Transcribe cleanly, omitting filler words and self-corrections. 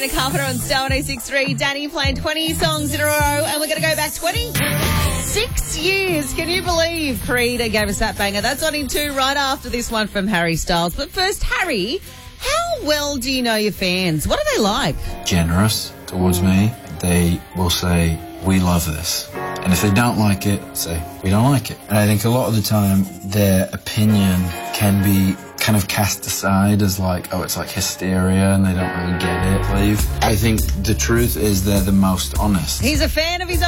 Sabrina Carpenter on Star 106.3. Danny playing 20 songs in a row, and we're going to go back 26 years. Can you believe Karina gave us that banger? That's on in 2 right after this one from Harry Styles. But first, Harry, how well do you know your fans? What are they like? Generous towards me. They will say, we love this. And if they don't like it, say, we don't like it. And I think a lot of the time, their opinion can be kind of cast aside as like, oh, it's like hysteria and they don't really get it. I think the truth is they're the most honest. He's a fan of his